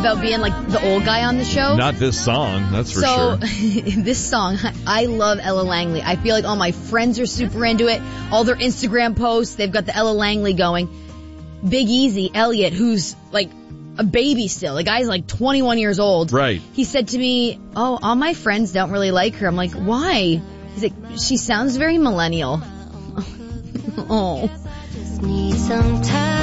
about being like the old guy on the show. Not this song, that's for sure. So, this song, I love Ella Langley. I feel like all my friends are super into it. All their Instagram posts, they've got the Ella Langley going. Big Easy, Elliot, who's like a baby still. The guy's like 21 years old. Right. He said to me, oh, all my friends don't really like her. I'm like, why? He's like, she sounds very millennial. Oh. Just need some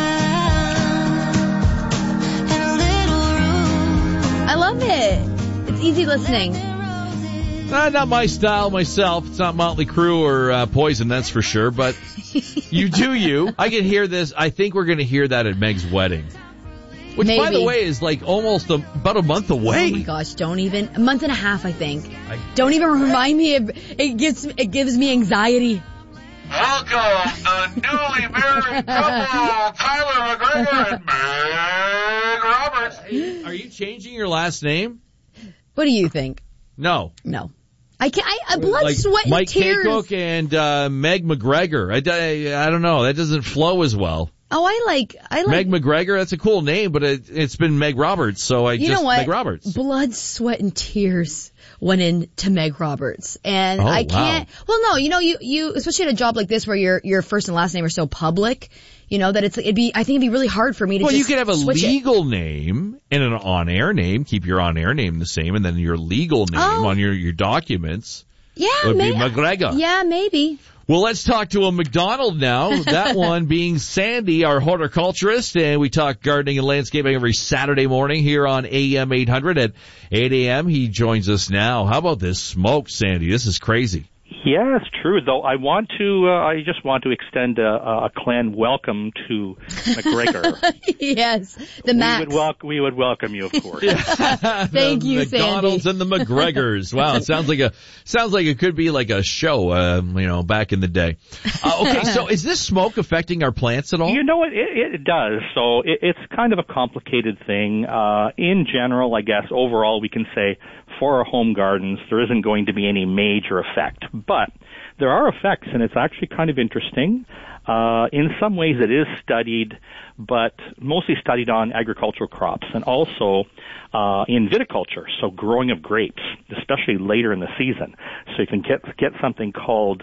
time and a little room. I love it. It's easy listening. Not my style myself. It's not Motley Crue or Poison, that's for sure. But you do you. I can hear this. I think we're going to hear that at Meg's wedding. Which, Maybe. By the way, is like almost about a month away. Oh my gosh, don't even. A month and a half, I think. Don't even remind me. It gives me anxiety. Welcome, the newly married couple, Tyler McGregor and Meg Roberts. Are you changing your last name? What do you think? No. I can't. Blood, like sweat, and Mike tears. Haycock and Meg McGregor. I don't know. That doesn't flow as well. Oh, I like Meg McGregor. That's a cool name, but it's been Meg Roberts, so you know what? Meg Roberts. Blood, sweat, and tears went into Meg Roberts, and Oh, I can't. wow. Well, no, you especially at a job like this where your first and last name are so public, that I think it'd be really hard for me to. Well, just you could have a switch legal name and an on-air name. Keep your on-air name the same, and then your legal name on your documents would be McGregor. Yeah, maybe. Well, let's talk to a McDonald now. That one being Sandy, our horticulturist, and we talk gardening and landscaping every Saturday morning here on AM 800 at 8 a.m. He joins us now. How about this smoke, Sandy? This is crazy. Yeah, it's true. Though I just want to extend a clan welcome to McGregor. Yes, the Max. We would welcome you, of course. Thank you, McDonald's Sandy. and the McGregors. Wow, it sounds like it could be like a show, back in the day. Okay, so is this smoke affecting our plants at all? You know what? It does. So it's kind of a complicated thing. In general, I guess overall we can say for our home gardens there isn't going to be any major effect. But there are effects, and it's actually kind of interesting. In some ways it is studied, but mostly studied on agricultural crops and also in viticulture, so growing of grapes, especially later in the season. So you can get something called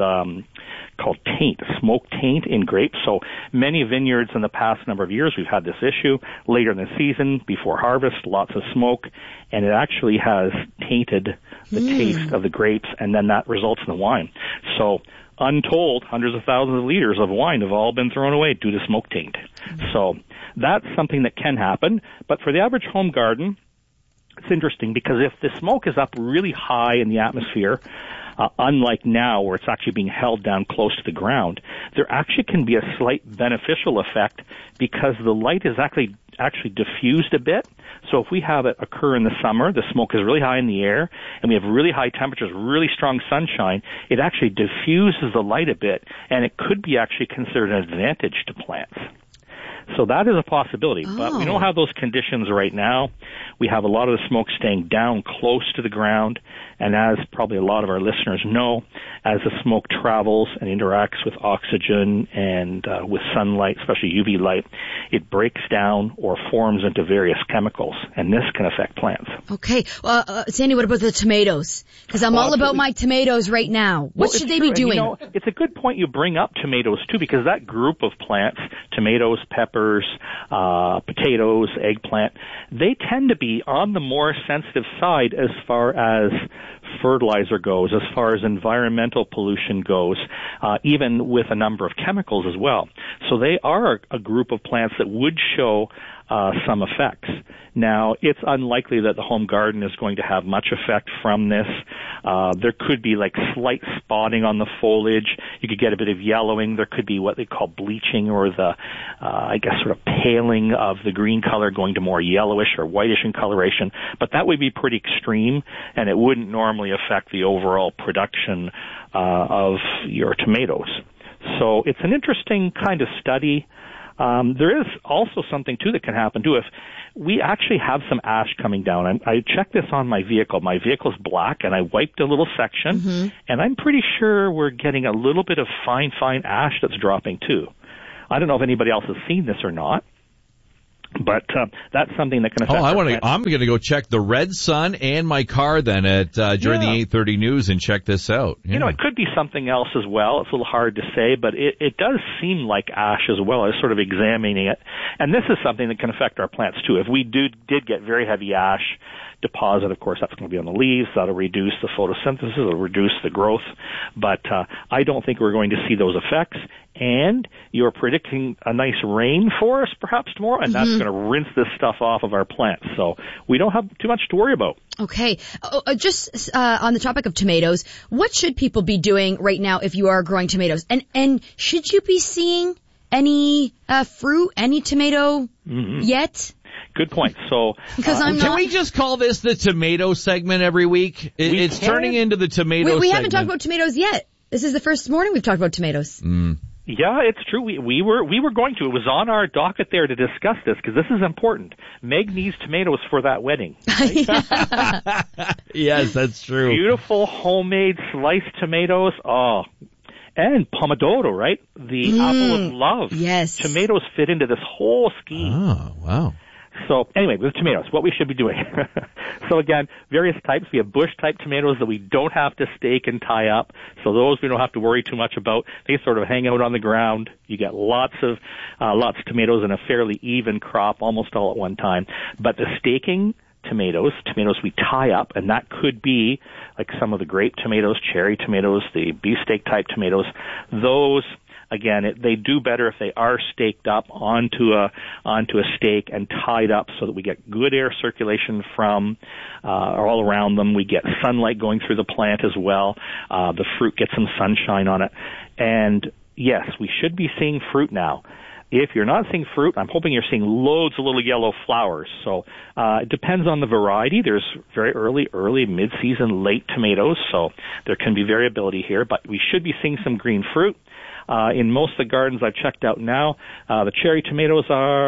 taint, smoke taint in grapes. So many vineyards in the past number of years we've had this issue. Later in the season, before harvest, lots of smoke, and it actually has tainted the taste of the grapes, and then that results in the wine. So untold hundreds of thousands of liters of wine have all been thrown away due to smoke taint. So that's something that can happen. But for the average home garden, it's interesting because if the smoke is up really high in the atmosphere, unlike now where it's actually being held down close to the ground, there actually can be a slight beneficial effect because the light is actually diffused a bit. So if we have it occur in the summer, the smoke is really high in the air, and we have really high temperatures, really strong sunshine, it actually diffuses the light a bit, and it could be actually considered an advantage to plants. So that is a possibility, but we don't have those conditions right now. We have a lot of the smoke staying down close to the ground, and as probably a lot of our listeners know, as the smoke travels and interacts with oxygen and with sunlight, especially UV light, it breaks down or forms into various chemicals, and this can affect plants. Okay. Sandy, what about the tomatoes? Because I'm all about my tomatoes right now. What should they be doing? It's a good point you bring up tomatoes, too, because that group of plants, tomatoes, peppers, potatoes, eggplant, they tend to be on the more sensitive side as far as fertilizer goes, as far as environmental pollution goes, even with a number of chemicals as well. So they are a group of plants that would show some effects. Now, it's unlikely that the home garden is going to have much effect from this. There could be like slight spotting on the foliage. You could get a bit of yellowing. There could be what they call bleaching, or the, sort of paling of the green color going to more yellowish or whitish in coloration. But that would be pretty extreme, and it wouldn't normally affect the overall production of your tomatoes. So it's an interesting kind of study. There is also something, too, that can happen, too. If we actually have some ash coming down, I checked this on my vehicle. My vehicle's black, and I wiped a little section, and I'm pretty sure we're getting a little bit of fine ash that's dropping, too. I don't know if anybody else has seen this or not, But that's something that can affect. I'm going to go check the Red Sun and my car then at during the 8:30 news and check this out. Yeah. You know, it could be something else as well. It's a little hard to say, but it does seem like ash as well. I was sort of examining it, and this is something that can affect our plants too. If we did get very heavy ash deposit, of course, that's going to be on the leaves. That'll reduce the photosynthesis. It'll reduce the growth. But I don't think we're going to see those effects. And you're predicting a nice rainforest perhaps tomorrow, and that's going to rinse this stuff off of our plants. So we don't have too much to worry about. Okay. Just on the topic of tomatoes, what should people be doing right now if you are growing tomatoes? And should you be seeing any fruit, any tomato yet? Good point. So, can we just call this the tomato segment every week? It's turning into the tomato segment. We haven't talked about tomatoes yet. This is the first morning we've talked about tomatoes. Yeah, it's true. We were going to. It was on our docket there to discuss this because this is important. Meg needs tomatoes for that wedding. Right? Yes, that's true. Beautiful homemade sliced tomatoes. Oh. And pomodoro, right? The apple of love. Yes. Tomatoes fit into this whole scheme. Oh, wow. So anyway, with tomatoes, what we should be doing. So again, various types. We have bush-type tomatoes that we don't have to stake and tie up. So those we don't have to worry too much about. They sort of hang out on the ground. You get lots of tomatoes in a fairly even crop, almost all at one time. But the staking tomatoes we tie up, and that could be like some of the grape tomatoes, cherry tomatoes, the beefsteak type tomatoes. Those, again, they do better if they are staked up onto a stake and tied up so that we get good air circulation from all around them. We get sunlight going through the plant as well. The fruit gets some sunshine on it. And yes, we should be seeing fruit now. If you're not seeing fruit, I'm hoping you're seeing loads of little yellow flowers. So it depends on the variety. There's very early, mid-season, late tomatoes, so there can be variability here. But we should be seeing some green fruit. In most of the gardens I've checked out now, the cherry tomatoes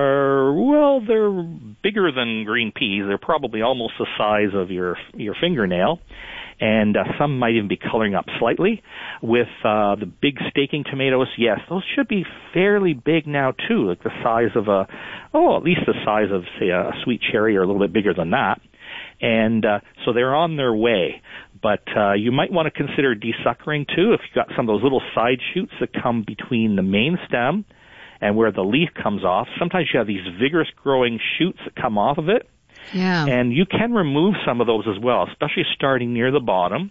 they're bigger than green peas. They're probably almost the size of your fingernail. And some might even be coloring up slightly. With the big staking tomatoes, yes, those should be fairly big now too, like the size of at least the size of, say, a sweet cherry, or a little bit bigger than that. And so they're on their way. But you might want to consider desuckering too if you've got some of those little side shoots that come between the main stem and where the leaf comes off. Sometimes you have these vigorous growing shoots that come off of it. Yeah. And you can remove some of those as well, especially starting near the bottom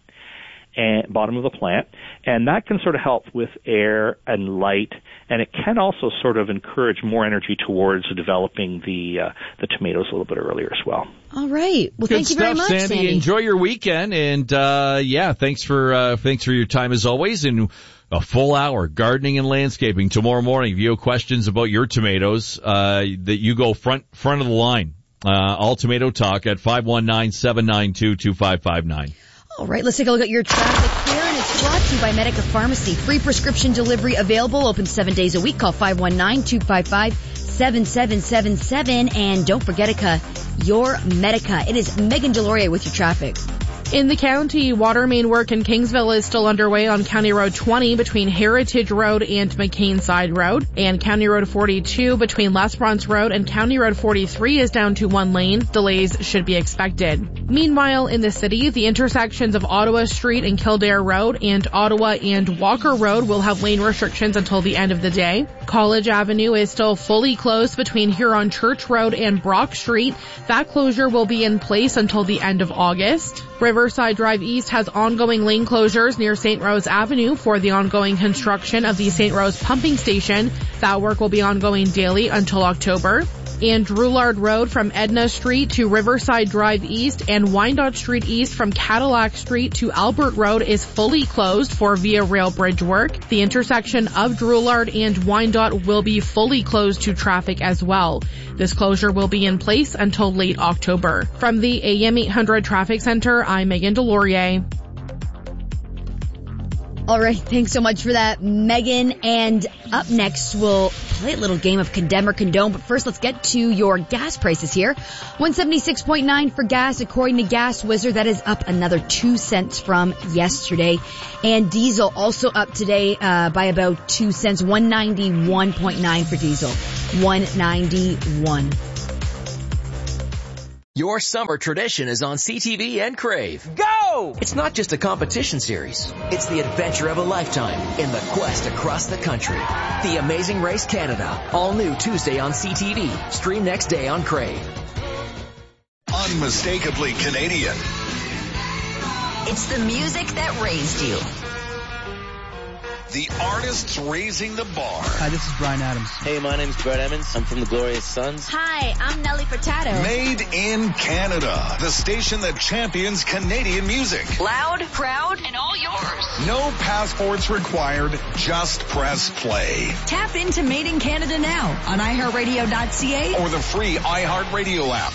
of the plant. And that can sort of help with air and light, and it can also sort of encourage more energy towards developing the tomatoes a little bit earlier as well. All right. Well, thank you very much, Sandy. Enjoy your weekend, and thanks for your time as always. And a full hour gardening and landscaping tomorrow morning. If you have questions about your tomatoes, that you go front of the line. All Tomato Talk at 519-792-2559. All right, let's take a look at your traffic here, and it's brought to you by Medica Pharmacy. Free prescription delivery available, open 7 days a week. Call 519-255-7777. And don't forget, your Medica. It is Megan Delorier with your traffic. In the county, water main work in Kingsville is still underway on County Road 20 between Heritage Road and McCain Side Road, and County Road 42 between L'Esperance Road and County Road 43 is down to 1 lane. Delays should be expected. Meanwhile, in the city, the intersections of Ottawa Street and Kildare Road and Ottawa and Walker Road will have lane restrictions until the end of the day. College Avenue is still fully closed between Huron Church Road and Brock Street. That closure will be in place until the end of August. Riverside Drive East has ongoing lane closures near St. Rose Avenue for the ongoing construction of the St. Rose pumping station. That work will be ongoing daily until October. And Drouillard Road from Edna Street to Riverside Drive East and Wyandotte Street East from Cadillac Street to Albert Road is fully closed for Via Rail bridge work. The intersection of Drouillard and Wyandotte will be fully closed to traffic as well. This closure will be in place until late October. From the AM 800 Traffic Center, I'm Megan Delorier. All right, thanks so much for that, Megan. And up next, we'll play a little game of Condemn or Condone. But first, let's get to your gas prices here. 176.9 for gas, according to Gas Wizard. That is up another 2 cents from yesterday. And diesel also up today by about 2 cents. 191.9 for diesel. 191. Your summer tradition is on CTV and Crave. Go! It's not just a competition series. It's the adventure of a lifetime in the quest across the country. The Amazing Race Canada. All new Tuesday on CTV. Stream next day on Crave. Unmistakably Canadian. It's the music that raised you. The artists raising the bar. Hi, this is Bryan Adams. Hey, my name's Brett Emmons. I'm from the Glorious Sons. Hi, I'm Nelly Furtado. Made in Canada. The station that champions Canadian music. Loud, proud, and all yours. No passports required. Just press play. Tap into Made in Canada now on iHeartRadio.ca or the free iHeartRadio app.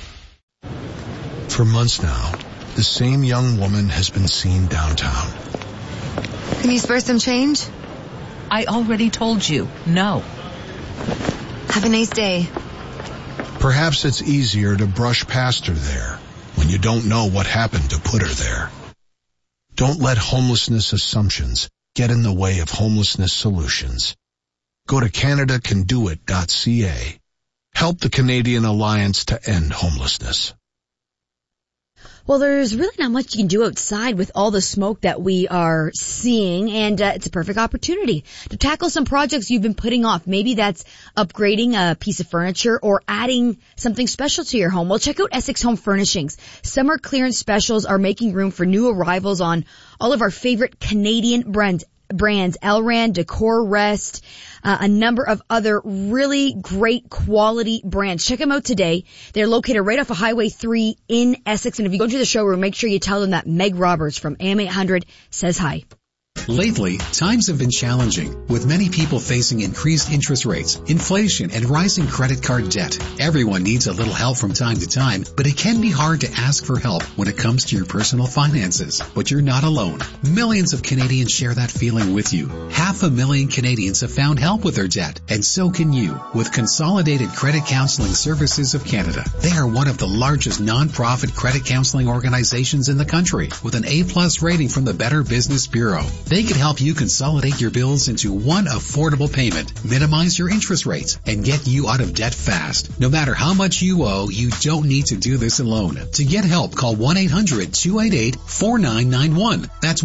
For months now, the same young woman has been seen downtown. Can you spare some change? I already told you, no. Have a nice day. Perhaps it's easier to brush past her there when you don't know what happened to put her there. Don't let homelessness assumptions get in the way of homelessness solutions. Go to CanadaCanDoIt.ca. Help the Canadian Alliance to End Homelessness. Well, there's really not much you can do outside with all the smoke that we are seeing, and it's a perfect opportunity to tackle some projects you've been putting off. Maybe that's upgrading a piece of furniture or adding something special to your home. Well, check out Essex Home Furnishings. Summer clearance specials are making room for new arrivals on all of our favorite Canadian brands, Elran, Decor Rest, a number of other really great quality brands. Check them out today. They're located right off of Highway 3 in Essex. And if you go to the showroom, make sure you tell them that Meg Roberts from AM 800 says hi. Lately, times have been challenging, with many people facing increased interest rates, inflation, and rising credit card debt. Everyone needs a little help from time to time, but it can be hard to ask for help when it comes to your personal finances. But you're not alone. Millions of Canadians share that feeling with you. 500,000 Canadians have found help with their debt, and so can you, with Consolidated Credit Counseling Services of Canada. They are one of the largest non-profit credit counseling organizations in the country, with an A+ rating from the Better Business Bureau. They can help you consolidate your bills into one affordable payment, minimize your interest rates, and get you out of debt fast. No matter how much you owe, you don't need to do this alone. To get help, call 1-800-288-4991. That's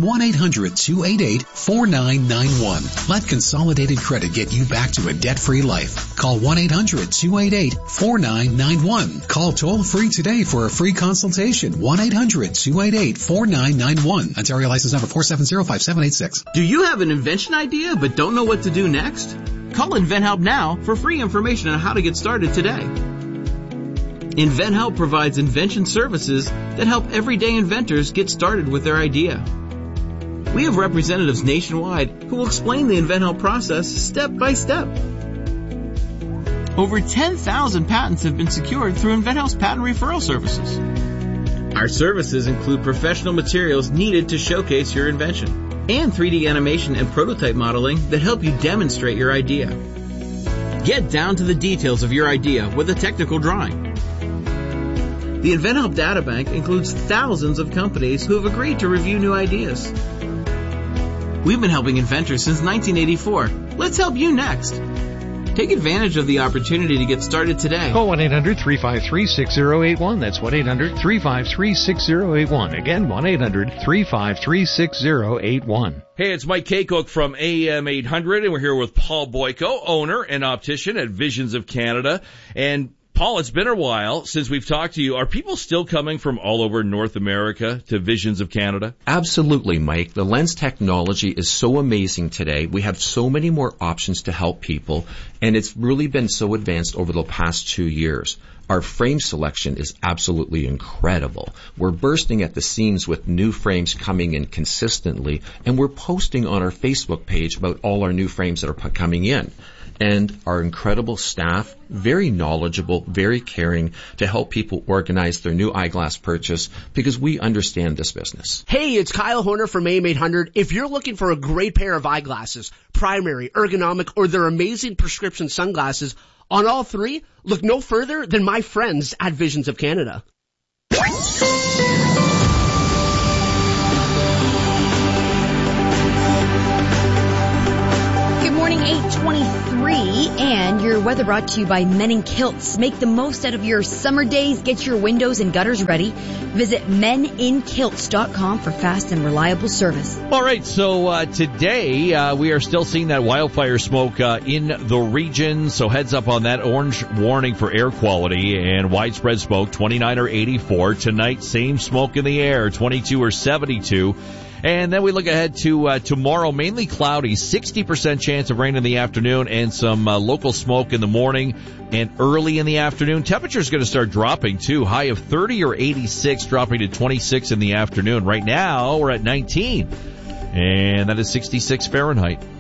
1-800-288-4991. Let Consolidated Credit get you back to a debt-free life. Call 1-800-288-4991. Call toll-free today for a free consultation. 1-800-288-4991. Ontario license number 4705786. Do you have an invention idea but don't know what to do next? Call InventHelp now for free information on how to get started today. InventHelp provides invention services that help everyday inventors get started with their idea. We have representatives nationwide who will explain the InventHelp process step by step. Over 10,000 patents have been secured through InventHelp's patent referral services. Our services include professional materials needed to showcase your invention, and 3D animation and prototype modeling that help you demonstrate your idea. Get down to the details of your idea with a technical drawing. The InventHelp Databank includes thousands of companies who have agreed to review new ideas. We've been helping inventors since 1984. Let's help you next. Take advantage of the opportunity to get started today. Call 1-800-353-6081. That's 1-800-353-6081. Again, 1-800-353-6081. Hey, it's Mike Kaycook from AM 800, and we're here with Paul Boyko, owner and optician at Visions of Canada. And Paul, it's been a while since we've talked to you. Are people still coming from all over North America to Visions of Canada? Absolutely, Mike. The lens technology is so amazing today. We have so many more options to help people, and it's really been so advanced over the past 2 years. Our frame selection is absolutely incredible. We're bursting at the seams with new frames coming in consistently, and we're posting on our Facebook page about all our new frames that are coming in. And our incredible staff, very knowledgeable, very caring to help people organize their new eyeglass purchase because we understand this business. Hey, it's Kyle Horner from AM 800. If you're looking for a great pair of eyeglasses, primary, ergonomic, or their amazing prescription sunglasses, on all three, look no further than my friends at Visions of Canada. Good morning, 8:20. 23, and your weather brought to you by Men in Kilts. Make the most out of your summer days. Get your windows and gutters ready. Visit meninkilts.com for fast and reliable service. All right, so today we are still seeing that wildfire smoke in the region, so heads up on that. Orange warning for air quality and widespread smoke, 29 or 84. Tonight, same smoke in the air, 22 or 72. And then we look ahead to tomorrow, mainly cloudy, 60% chance of rain in the afternoon and some local smoke in the morning and early in the afternoon. Temperature's going to start dropping, too. High of 30 or 86, dropping to 26 in the afternoon. Right now, we're at 19, and that is 66 Fahrenheit.